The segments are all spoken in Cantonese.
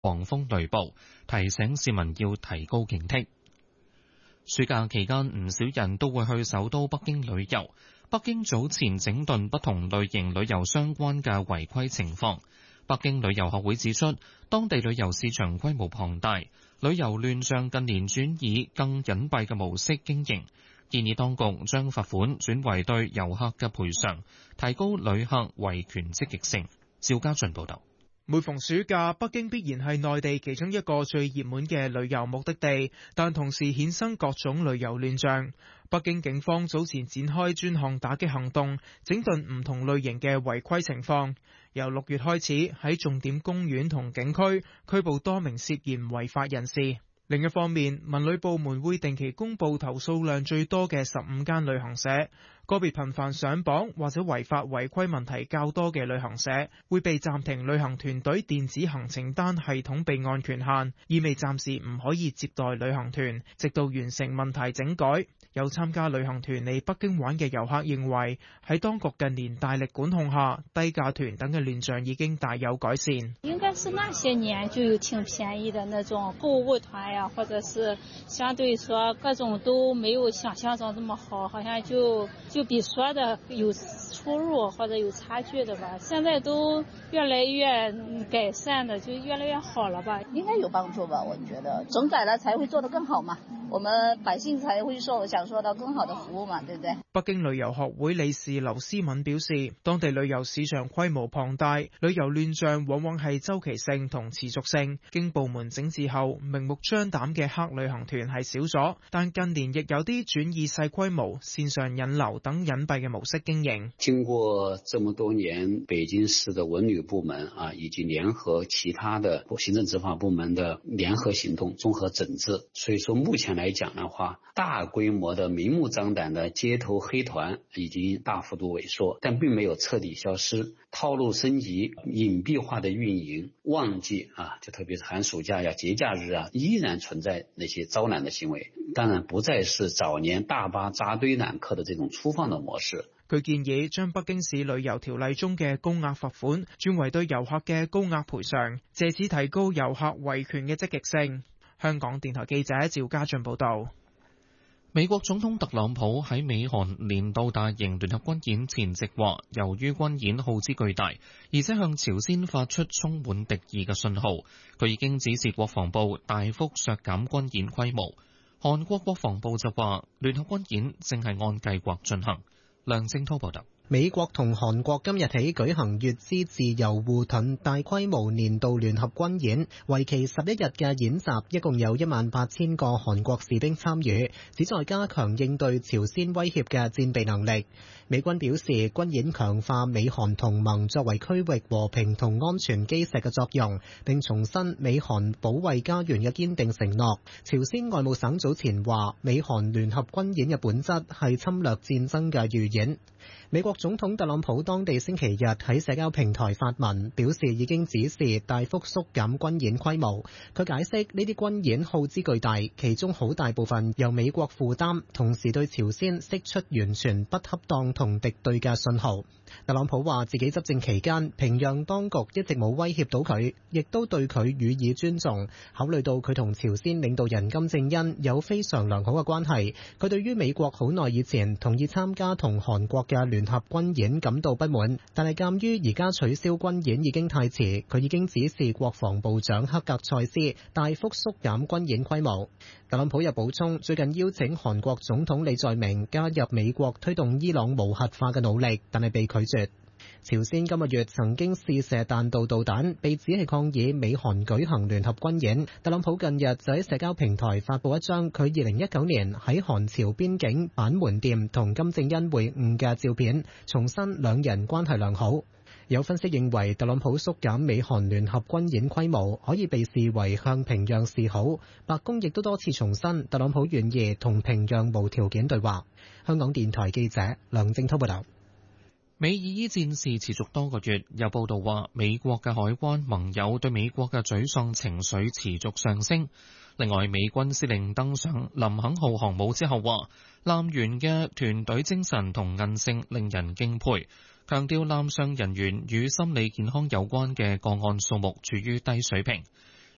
狂風雷暴，提醒市民要提高警惕。暑假期間，唔少人都會去首都北京旅遊。北京早前整頓不同類型旅遊相關嘅違規情況。北京旅遊學會指出，當地旅遊市場規模龐大，旅遊亂象近年轉以更隱蔽嘅模式經營，建議當局將罰款轉為對遊客嘅賠償，提高旅客維權積極性。趙家俊報導。 每逢暑假，北京必然係內地其中一個最熱門嘅旅遊目的地，但同時衍生各種旅遊亂象。北京警方早前展開專項打擊行動，整頓唔同類型嘅違規情況。由6月開始，喺重點公園同景區拘捕多名涉嫌違法人士。另一方面，文旅部門會定期公布投訴量最多嘅15間旅行社，個別頻繁上榜或者違法違規問題較多嘅旅行社會被暫停旅行團隊電子行程單系統備案權限，意味暫時唔可以接待旅行團，直到完成問題整改。有參加旅行團嚟北京玩嘅遊客認為，喺當局近年大力管控下，低價團等嘅亂象已經大有改善。 應該是那些年就有挺便宜的那種購物團呀，或者是相對說各種都沒有想象中這麼好，好像就比說的有出入或者有差距的吧。現在都越來越改善的，就越來越好了吧。 應該有幫助吧，我覺得整改了才會做得更好嘛，我們百姓才會享受到更好的服務嘛，對不對？ 北京旅遊學會理事劉思敏表示，當地旅遊市場規模龐大，旅遊亂象往往係周期性同持續性。經部門整治後，明目張膽嘅黑旅行團係少咗，但近年亦有啲轉以細規模、線上引流等隱蔽嘅模式經營。 經過這麼多年，北京市的文旅部門以及聯合其他的行政執法部門的聯合行動、綜合整治，所以說目前來講的話，大規模的明目張膽的街頭黑團已經大幅度萎縮，但並沒有徹底消失。套路升級、隱蔽化的運營，旺季就特別是寒暑假呀、節假日依然存在那些招攬的行為，當然不再是早年大巴扎堆攬客的這種粗放的模式。 佢建議將北京市旅遊條例中嘅高額罰款轉為對遊客嘅高額賠償，借此提高遊客維權嘅積極性。香港電台記者趙家俊報道。 美國總統特朗普喺美韓年度大型聯合軍演前夕話，由於軍演耗資巨大，而且向朝鮮發出充滿敵意嘅信號，佢已經指示國防部大幅削減軍演規模。韓國國防部就話，聯合軍演正係按計劃進行。梁正濤報道。 美國同韓國今日起舉行乙支自由護盾大規模年度聯合軍演，為期11日嘅演習，一共有18000個韓國士兵參與，旨在加強應對朝鮮威脅嘅戰備能力。美軍表示，軍演強化美韓同盟作為區域和平同安全基石嘅作用，並重申美韓保衛家園嘅堅定承諾。朝鮮外務省早前話，美韓聯合軍演嘅本質係侵略戰爭嘅預演。美國總統特朗普當地星期日喺社交平台發文，表示已經指示大幅縮減軍演規模。佢解釋呢啲軍演耗資巨大，其中好大部分由美國負擔，同時對朝鮮釋出完全不恰當同敵對嘅信號。特朗普話自己執政期間，平壤當局一直冇威脅到佢，亦都對佢予以尊重。考慮到佢同朝鮮領導人金正恩有非常良好嘅關係，佢對於美國好耐以前同意參加同韓國嘅聯合軍演感到不滿，但係鑑於而家取消軍演已經太遲，佢已經指示國防部長克格塞斯大幅縮減軍演規模。特朗普又補充，最近邀請韓國總統李在明加入美國推動伊朗無核化嘅努力，但係被拒絕。朝鮮今個月曾經試射彈道導彈，被指係抗議美韓舉行聯合軍演。特朗普近日就喺社交平台發布一張佢2019年喺韓朝邊境板門店同金正恩會晤嘅照片，重申兩人關係良好。有分析認為，特朗普縮減美韓聯合軍演規模可以被視為向平壤示好。白宮亦都多次重申，特朗普願意同平壤無條件對話。香港電台記者梁正濤報道。 美以伊戰事持續多個月，有報道話美國嘅海灣盟友對美國嘅沮喪情緒持續上升。另外，美軍司令登上林肯號航母之後話，艦員嘅團隊精神同韌性令人敬佩，強調艦上人員與心理健康有關嘅個案數目處於低水平。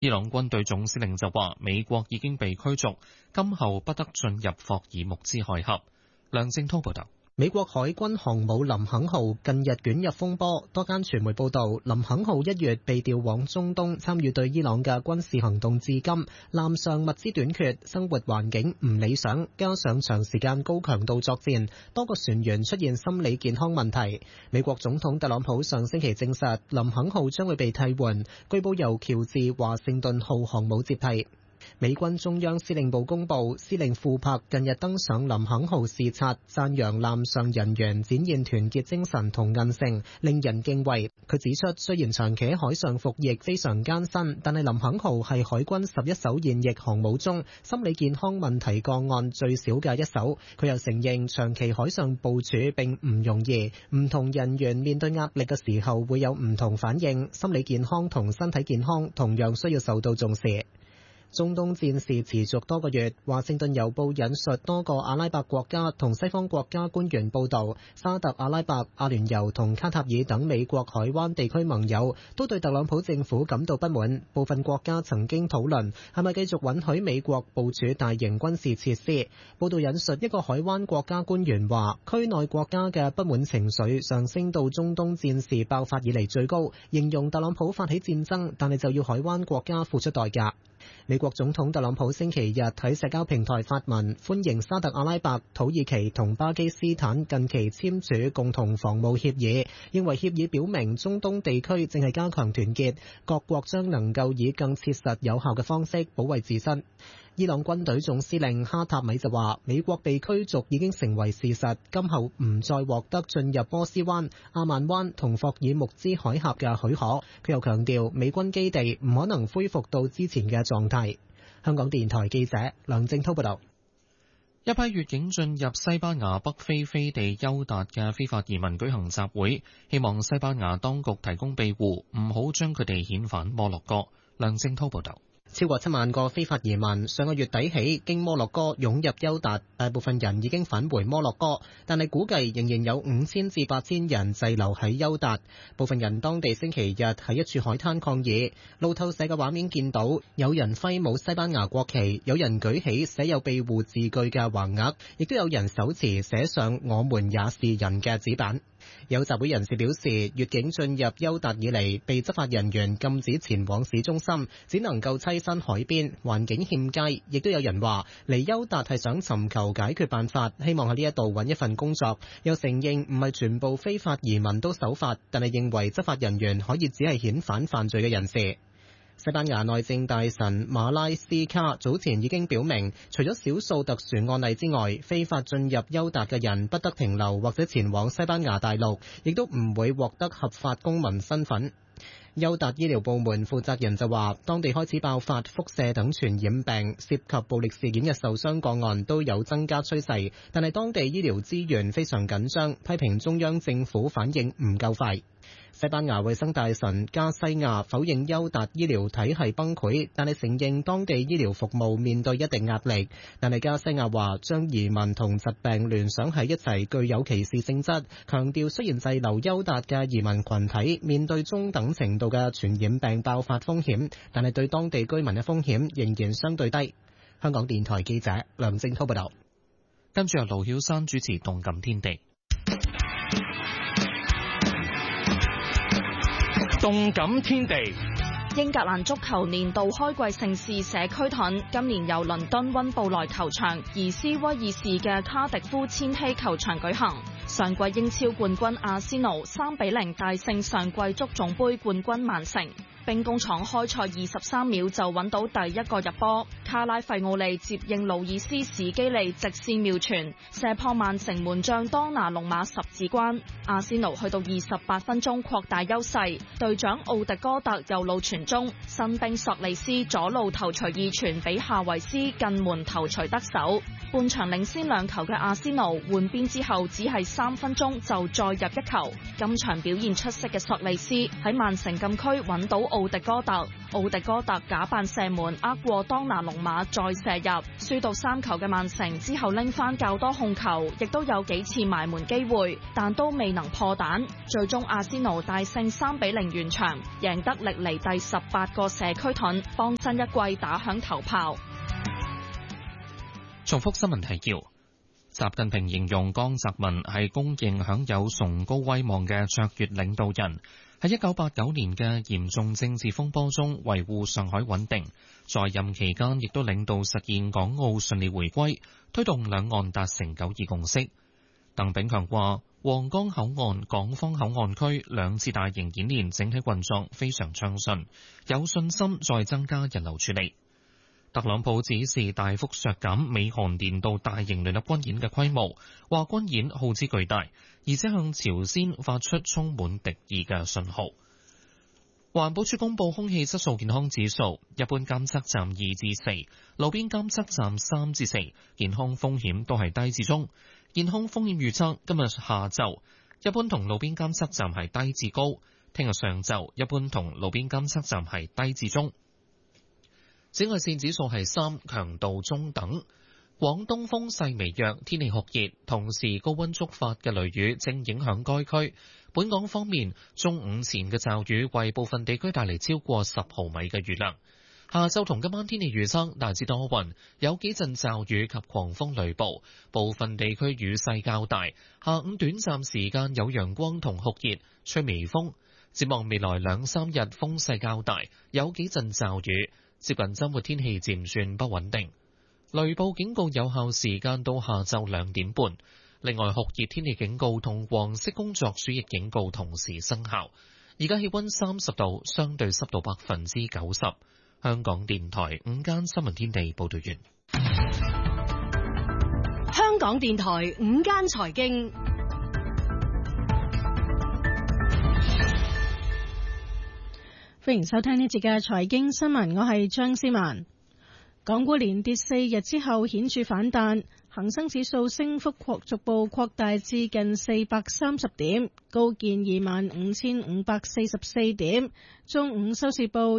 伊朗軍隊總司令就話，美國已經被驅逐，今後不得進入霍爾木茲海峽。梁正滔報道。 美國海軍航母林肯號近日捲入風波，多間傳媒報道，林肯號1月被調往中東參與對伊朗嘅軍事行動至今，艦上物資短缺，生活環境唔理想，加上長時間高強度作戰，多個船員出現心理健康問題。美國總統特朗普上星期證實，林肯號將會被替換，據報由喬治華盛頓號航母接替。美軍中央司令部公布，司令庫珀近日登上林肯號視察，讚揚艦上人員展現團結精神同韌性，令人敬畏。佢指出，雖然長期喺海上服役非常艱辛，但係林肯號係海軍11艘現役航母中心理健康問題個案最少嘅一艘。佢又承認，長期海上部署並唔容易，唔同人員面對壓力嘅時候會有唔同反應，心理健康同身體健康同樣需要受到重視。中東戰事持續多個月，華盛頓郵報引述多個阿拉伯國家同西方國家官員報導，沙特阿拉伯、阿聯酋同卡塔爾等美國海灣地區盟友都對特朗普政府感到不滿。部分國家曾經討論係咪繼續允許美國部署大型軍事設施。報導引述一個海灣國家官員話，區內國家嘅不滿情緒上升到中東戰事爆發以嚟最高，形容特朗普發起戰爭，但係就要海灣國家付出代價。美國總統特朗普星期日喺社交平台發文，歡迎沙特阿拉伯、土耳其同巴基斯坦近期簽署共同防務協議，認為協議表明中東地區正係加強團結，各國將能夠以更切實有效嘅方式保衛自身。伊朗軍隊總司令哈塔米就話，美國被驅逐已經成為事實，今後唔再獲得進入波斯灣、阿曼灣同霍爾木茲海峽嘅許可。佢又強調，美軍基地唔可能恢復到之前嘅狀態。香港電台記者梁正滔報道。 一批越境進入西班牙北非飛地休達嘅非法移民舉行集會，希望西班牙當局提供庇護，唔好將佢哋遣返摩洛哥。梁正滔報道。 超過7萬個非法移民上個月底起經摩洛哥湧入休達，大部分人已經返回摩洛哥，但係估計仍然有5000至8000人滯留喺休達。部分人當地星期日喺一處海灘抗議。路透社嘅畫面見到有人揮舞西班牙國旗，有人舉起寫有庇護字句嘅橫額，亦都有人手持寫上我們也是人嘅紙板。有集會人士表示，越境進入休達以嚟，被執法人員禁止前往市中心，只能夠棲身海邊，環境欠佳。亦都有人話嚟休達係想尋求解決辦法，希望喺呢一度揾一份工作。又承認唔係全部非法移民都守法，但係認為執法人員可以只係遣返犯罪嘅人士。西班牙內政大臣馬拉斯卡早前已經表明，除咗少數特殊案例之外，非法進入休達嘅人不得停留或者前往西班牙大陸，亦都唔會獲得合法公民身份。休達醫療部門負責人就話，當地開始爆發輻射等傳染病，涉及暴力事件嘅受傷個案都有增加趨勢，但係當地醫療資源非常緊張，批評中央政府反應唔夠快。西班牙衛生大臣加西亞否認休達醫療體系崩潰，但係承認當地醫療服務面對一定壓力。但係加西亞話將移民同疾病聯想喺一齊具有歧視性質，強調雖然滯留休達嘅移民群體面對中等程度嘅傳染病爆發風險，但係對當地居民嘅風險仍然相對低。香港電台記者梁正滔報道。 跟住由盧曉山主持《動感天地》。 動感天地， 英格蘭足球年度開季盛事社區盾，今年由倫敦溫布萊球場移師威爾士嘅卡迪夫千禧球場舉行。上季英超冠軍阿仙奴3-0大勝上季足總杯冠軍曼城。兵工廠開賽23秒就揾到第一個入波，卡拉費奧利接應路易斯史基利直線妙傳，射破曼城門將當拿龍馬十指關。阿仙奴去到28分鐘擴大優勢，隊長奧迪哥特右路傳中，新兵索利斯左路頭槌二傳俾夏維斯近門頭槌得手。 半場領先2球嘅阿仙奴換邊之後，只係3分鐘就再入1球。今場表現出色嘅索利斯喺曼城禁區揾到奧迪哥特，奧迪哥特假扮射門呃過當拿龍馬再射入，輸到3球嘅曼城之後拎翻較多控球，亦都有幾次埋門機會，但都未能破蛋。最終阿仙奴大勝3-0完場，贏得歷嚟第18個社區盾，幫新一季打響頭炮。 重複新聞提要：習近平形容江澤民係公認享有崇高威望嘅卓越領導人，喺1989年嘅嚴重政治風波中維護上海穩定，在任期間亦都領導實現港澳順利回歸，推動兩岸達成9·2共識。鄧炳強話：皇崗口岸、港方口岸區2次大型演練整體運作非常暢順，有信心再增加人流處理。特朗普指示大幅削減美韓年度大型聯合軍演嘅規模，話軍演耗資巨大，而且向朝鮮發出充滿敵意嘅信號。環保署公布空氣質素健康指數，一般監測站2至4，路邊監測站3至4，健康風險都係低至中。健康風險預測今日下晝一般同路邊監測站係低至高，聽日上晝一般同路邊監測站係低至中。紫外線指數係3，強度中等。廣東風勢微弱，天氣酷熱，同時高溫觸發嘅雷雨正影響該區。本港方面，中午前嘅驟雨為部分地區帶嚟超過10毫米嘅雨量。下晝同今晚天氣預測大致多雲，有幾陣驟雨及狂風雷暴，部分地區雨勢較大。下午短暫時間有陽光同酷熱，吹微風。展望未來2-3日風勢較大，有幾陣驟雨。接近週末天氣漸轉不穩定，雷暴警告有效時間到下晝2點半。另外，酷熱天氣警告同黃色工作暑熱警告同時生效。而家氣溫30度，相對濕度90%。香港電台午間新聞天地報道完。 香港電台午間財經。歡迎收聽呢節嘅財經新聞，我係張思文。港股連跌4日之後顯著反彈，恒生指數升幅逐步擴大至近430點，高見25,544點。中午收市報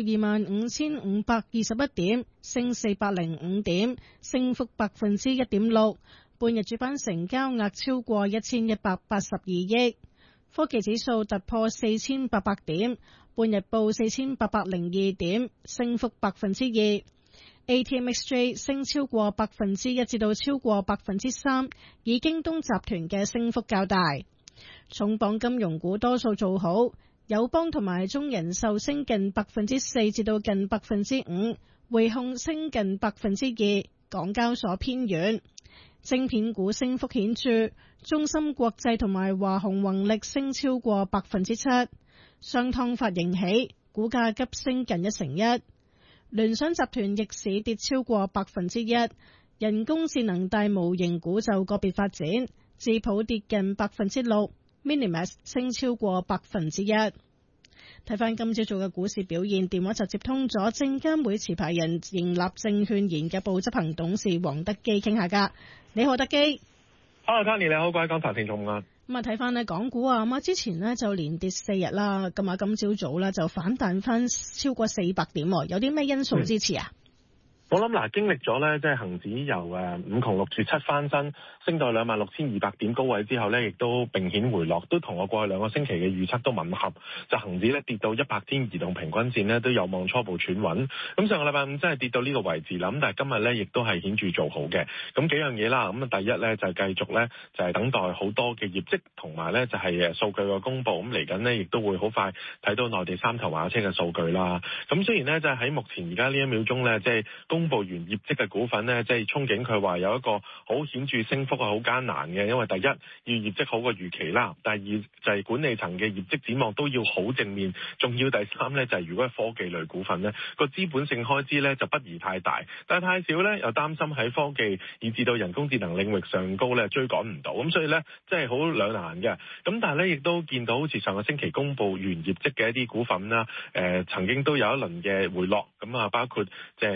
25,521點，升405點，升幅1.6%。半日主板成交額超過1,182億。科技指數突破4,800點。半日報4,802點，升幅2%。ATMXJ 升超過1%至到超過3%，以京東集團嘅升幅較大。重磅金融股多數做好，友邦同埋中人壽升近4%至到近5%，匯控升近2%，港交所偏軟。晶片股升幅顯著，中芯國際同埋華虹宏力升超過7%。商湯發盈喜，股價急升近1成1。聯想集團逆市跌超過1%，人工智能大模型股就個別發展，智譜跌近6%，Minimax 升超過1%。睇翻今朝早嘅股市表現，電話就接通咗證監會持牌人盈立證券研究部執行董事黃德基傾下㗎。你好，德基。 Hello，Tony，你好，各位港台聽眾啊。 咁啊，睇翻咧港股啊，咁啊之前呢就連跌4日啦，咁啊今朝早咧就反彈翻超過400點，有啲咩因素支持啊？ 我諗嗱，經歷咗咧，即係恆指由5窮6絕7翻身，升到26,200點高位之後咧，亦都明顯回落，都同我過去2個星期嘅預測都吻合。就恆指咧跌到100天移動平均線咧都有望初步喘穩。咁上個禮拜五真係跌到呢個位置啦，咁但係今日咧亦都係顯著做好嘅。咁幾樣嘢啦，咁啊第一咧就係繼續咧就係等待好多嘅業績同埋咧就係數據嘅公佈。咁嚟緊呢亦都會好快睇到內地3頭馬車嘅數據啦。咁雖然咧就係喺目前而家呢1秒鐘咧，即係公佈完業績嘅股份呢，即係憧憬佢話有一個好顯著升幅係好艱難嘅，因為第一要業績好過預期啦，第二就係管理層嘅業績展望都要好正面，仲要第三呢，就係如果係科技類股份呢，個資本性開支呢就不宜太大，但係太少呢，又擔心喺科技以至到人工智能領域上高呢追趕唔到，咁所以呢，即係好兩難嘅。咁但係呢，亦都見到好似上個星期公佈完業績嘅一啲股份啦，曾經都有一輪嘅回落，咁啊包括即係頭先都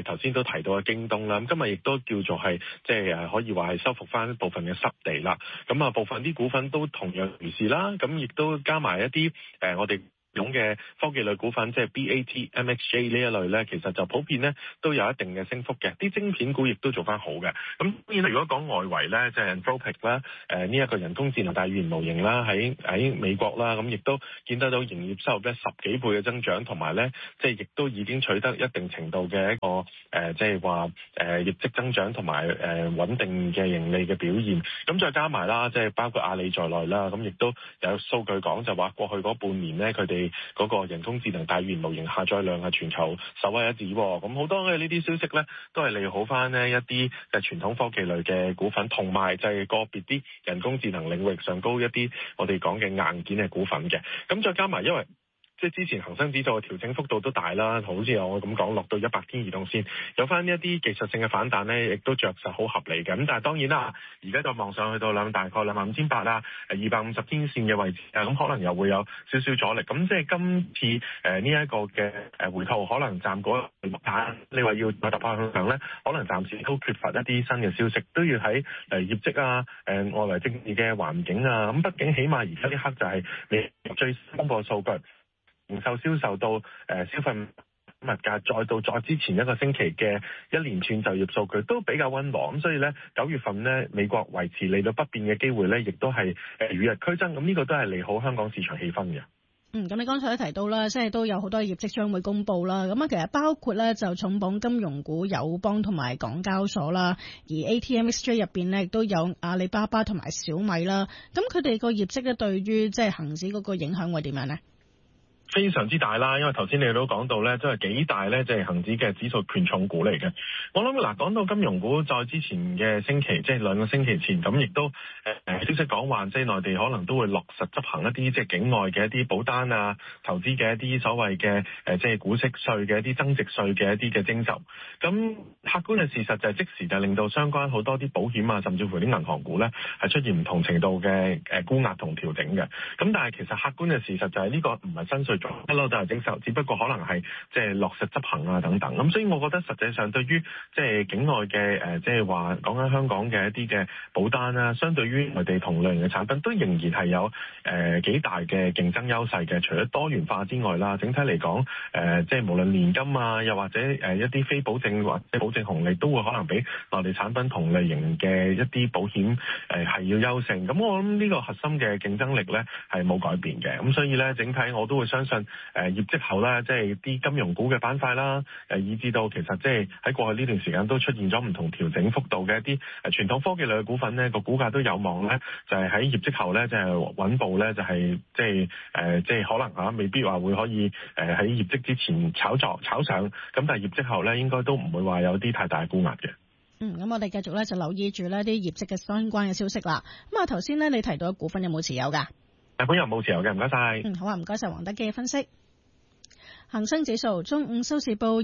提到嘅京東啦，咁今日亦都叫做係即係可以話係收復翻部分嘅濕地啦。咁啊部分啲股份都同樣如是啦，咁亦都加埋一啲我哋種嘅科技類股份，即係 BAT、MXJ 呢一類咧，其實就普遍咧都有一定嘅升幅嘅。啲晶片股亦都做翻好嘅。咁當然如果講外圍咧，即係 Anthropic 啦，呢一個人工智能大語言模型啦，喺美國啦，咁亦都見得到營業收入咧10幾倍嘅增長，同埋咧即係亦都已經取得一定程度嘅一個即係話業績增長同埋穩定嘅盈利嘅表現。咁再加埋啦，即係包括阿里在內啦，咁亦都有數據講就話過去嗰半年咧，佢哋嗰個人工智能大語言模型下載量係全球首屈一指，咁好多嘅呢啲消息咧，都係利好翻呢一啲嘅傳統科技類嘅股份，同埋就係個別啲人工智能領域上高一啲我哋講嘅硬件嘅股份嘅。咁再加埋，因為即係之前恒生指數嘅調整幅度都大啦，好似我咁講落到100天移動線，有翻一啲技術性嘅反彈咧，亦都着實好合理嘅。咁但係當然啦，而家再望上去到大概25,800啦，250天線嘅位置啊，咁可能又會有少少阻力。咁即係今次呢一個嘅回吐，可能暫嗰你話要突破向上咧，可能暫時都缺乏一啲新嘅消息，都要喺業績啊、外圍政治嘅環境啊。咁畢竟起碼而家呢刻就係你最新公佈嘅數據。零售銷售到消費物價，再到再之前一個星期嘅一連串就業數據都比較溫和，咁所以咧9月份咧美國維持利率不變嘅機會咧，亦都係與日俱增，咁呢個都係利好香港市場氣氛嘅。 咁你剛才都提到啦，即係都有好多業績將會公布啦。咁啊，其實包括咧就重磅金融股友邦同埋港交所啦，而 ATMXJ 入邊咧亦都有阿里巴巴同埋小米啦。咁佢哋個業績咧對於即係恒指嗰個影響會點樣呢？ 非常之大啦，因為頭先你都講到咧，真係幾大咧，即係恒指嘅指數權重股嚟嘅。我諗嗱，講到金融股，在之前嘅星期，即係2個星期前，咁亦都消息講話，即係內地可能都會落實執行一啲即係境外嘅一啲保單啊、投資嘅一啲所謂嘅即係股息稅嘅一啲增值稅嘅一啲嘅徵收。咁客觀嘅事實就係即時就令到相關好多啲保險啊，甚至乎啲銀行股咧係出現唔同程度嘅沽壓同調整嘅。咁但係其實客觀嘅事實就係呢個唔係新稅。一路都係徵收，只不過可能係即係落實執行啊等等。咁所以我覺得實際上對於即係境外嘅即係話講緊香港嘅一啲嘅保單啦，相對於內地同類型嘅產品，都仍然係有幾大嘅競爭優勢嘅。除咗多元化之外啦，整體嚟講即係無論年金啊，又或者一啲非保證或者保證紅利，都會可能比內地產品同類型嘅一啲保險係要優勝。咁我諗呢個核心嘅競爭力咧係冇改變嘅。咁所以咧整體我都會相信業績後咧，即係啲金融股嘅板塊啦，以至到其實即係喺過去呢段時間都出現咗唔同調整幅度嘅一啲傳統科技類嘅股份咧，個股價都有望咧，就係喺業績後咧，就係穩步咧，就係即係可能未必話會可以喺業績之前炒上，咁但係業績後咧，應該都唔會話有啲太大嘅沽壓嘅。 咁我哋繼續咧就留意住呢啲業績嘅相關嘅消息啦。咁啊頭先咧你提到嘅股份有冇持有㗎？ 本人冇持有嘅，唔該晒。 好啊，唔該晒黃德基嘅分析。恒生指數中午收市報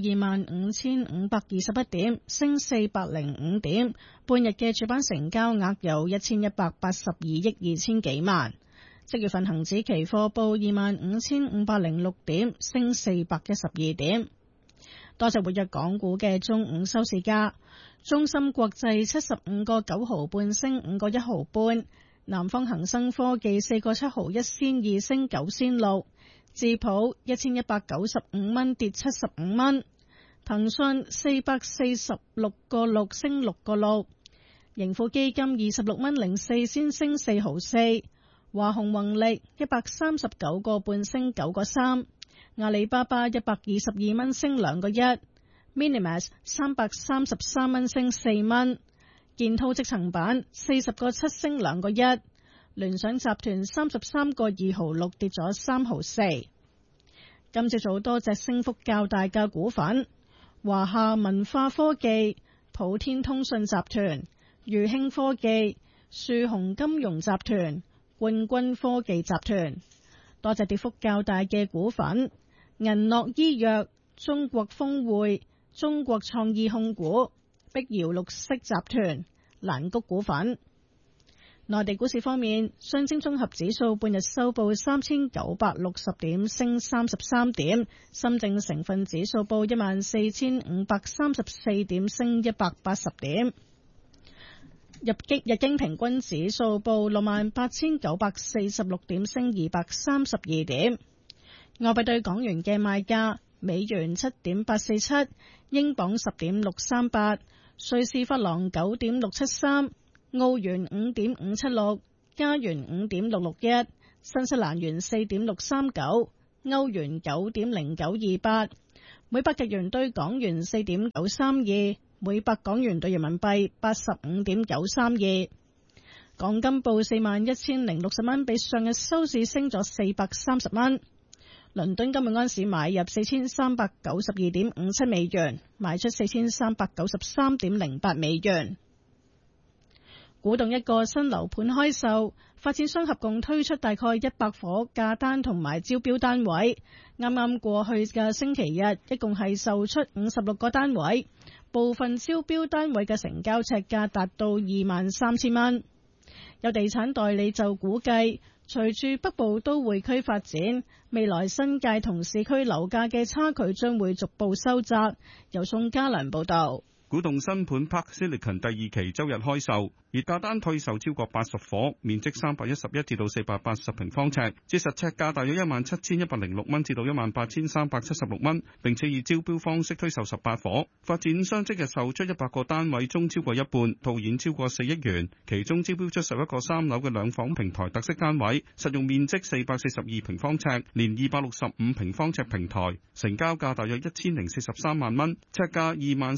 25,521點，升405點。半日嘅主板成交額有1182億2千幾萬。即月份恒指期貨報25,506點，升412點。多隻活躍港股嘅中午收市價，中芯國際75個9毫半升5個1毫半。南方恒生科技4個7毫1仙2升9仙6，智普1195蚊跌75蚊，騰訊446個6升6個6，盈富基金26蚊04仙升4毫4，華虹宏力139個半升9個3，阿里巴巴122蚊升2個1，Minimax 333蚊升4蚊。建滔積層板40個7升2個1，聯想集團33個2毫6跌咗3毫4。今朝早多隻升幅較大嘅股份：華夏文化科技、普天通訊集團、裕興科技、樹鴻金融集團、冠軍科技集團。多隻跌幅較大嘅股份：銀樂醫藥、中國峰匯、中國創意控股、碧瑤綠色集團、蘭谷股份。 內地股市方面，上證綜合指數半日收報3960點，升33點；深證成分指數報14534點，升180點。日經平均指數報68946點，升232點。外幣對港元嘅賣價：美元7.847，英鎊10.638，瑞士法郎9.673。澳元5.576，加元5.661，新西蘭元4.639，歐元9.0928，每百日元對港元4.932，每百港元對人民幣85.932。港金報41,060蚊，比上日收市升咗430蚊。倫敦金每安士買入4392.57美元，賣出4393.08美元。古洞一個新樓盤開售，發展商合共推出大概100伙價單同埋招標單位。啱啱過去嘅星期日，一共係售出56個單位，部分招標單位嘅成交尺價達到23,000蚊。有地產代理就估計，隨住北部都會區發展，未來新界同市區樓價嘅差距將會逐步收窄。由宋家良報道。 古洞新盤 Park Silicon 第二期周日開售，而價單退售超過80伙，面積311至到480平方尺，折實尺價大約17,106蚊至到18,376蚊，並且以招標方式推售18伙。發展商即日售出100個單位中超過一半，套現超過4億元，其中招標出11個3樓嘅兩房平台特色單位，實用面積442平方尺，連265平方尺平台，成交價大約1,043萬蚊，尺價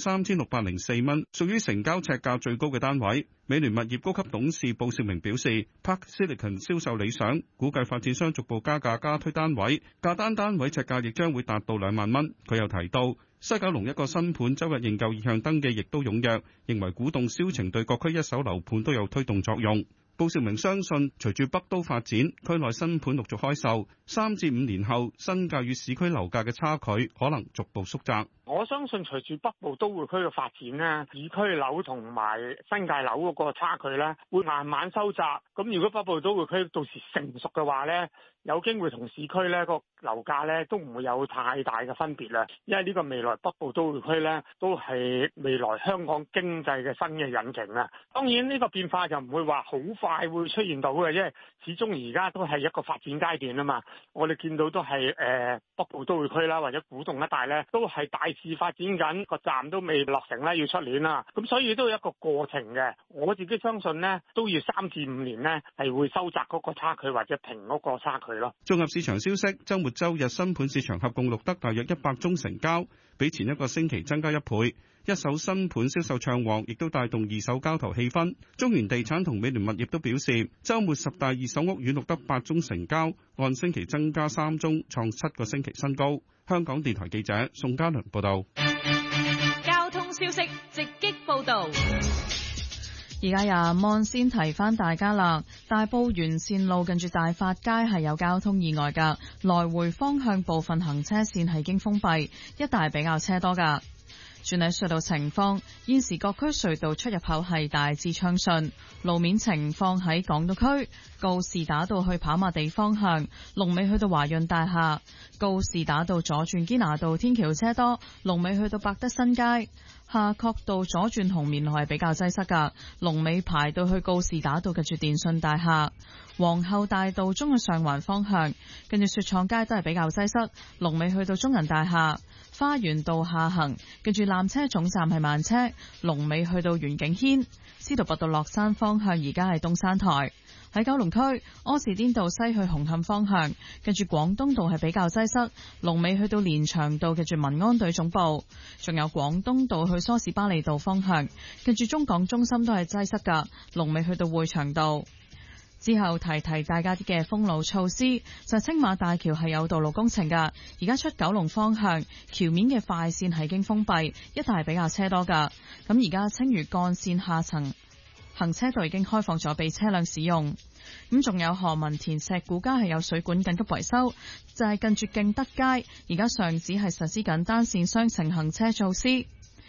23,604蚊，屬於成交尺價最高嘅單位。美聯物業高級董事布少明表示 ，Park Silicon 銷售理想，估計發展商逐步加價加推單位，價單位尺價亦將會達到2萬蚊。佢又提到，西九龍一個新盤周日認購意向登記亦都踴躍，認為古洞銷情對各區一手樓盤都有推動作用。布少明相信，隨住北都發展，區內新盤陸續開售，3至5年後，新界與市區樓價嘅差距可能逐步縮窄。 我相信隨住北部都會區嘅發展呢，市區樓同埋新界樓嗰個差距呢會慢慢收窄。咁如果北部都會區到時成熟嘅話呢，有機會同市區呢個樓價呢都唔會有太大嘅分別啦。因為呢個未來北部都會區呢都係未來香港經濟嘅新嘅引擎啦。當然呢個變化就唔會話好快會出現到嘅，因為始終而家都係一個發展階段啊嘛。我哋見到都係北部都會區啦，或者古洞一帶呢都係大市發展緊，個站都未落成咧，要出年啦。咁所以都有一個過程嘅。我自己相信呢都要3至5年呢係會收窄嗰個差距或者平嗰個差距咯。 綜合市場消息，週末週日新盤市場合共錄得大約100宗成交，比前一個星期增加1倍。一手新盤銷售暢旺，亦都帶動二手交投氣氛。中原地產同美聯物業都表示，週末10大二手屋苑錄得8宗成交，按星期增加3宗，創7個星期新高。香港電台記者宋家良報道。 交通消息直擊報道。而家由望先提翻大家啦，大埔沿線路近住大發街係有交通意外㗎，來回方向部分行車線係已經封閉，一帶比較車多㗎。轉喺隧道情況，現時各區隧道出入口係大致暢順。路面情況喺港島區告士打道去跑馬地方向，龍尾去到華潤大廈；告士打道左轉堅拿道天橋車多，龍尾去到百德新街。夏慤道左轉紅棉路係比較擠塞㗎，龍尾排到去告士打道嘅住電信大廈。皇后大道中去上環方向，跟住雪廠街都係比較擠塞，龍尾去到中銀大廈。花園道下行，跟住纜車總站係慢車，龍尾去到園景軒。司徒拔道落山方向而家係東山台。喺九龍區柯士甸道西去紅磡方向，跟住廣東道係比較擠塞，龍尾去到連翔道，跟住民安隊總部。仲有廣東道去梳士巴利道方向，跟住中港中心都係擠塞噶，龍尾去到匯祥道。之後提大家啲嘅封路措施，就青馬大橋係有道路工程噶，而家出九龍方向橋面嘅快線係已經封閉，一帶係比較車多噶。咁而家青嶼幹線下層行車道已經開放咗俾車輛使用。咁仲有何文田石鼓街係有水管緊急維修，就係近住敬德街，而家上址係實施緊單線雙程行車措施。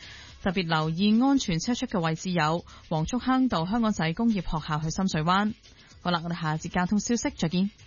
特別留意安全車速嘅位置有黃竹坑道香港仔工業學校去深水灣。好啦，我哋下節交通消息再見。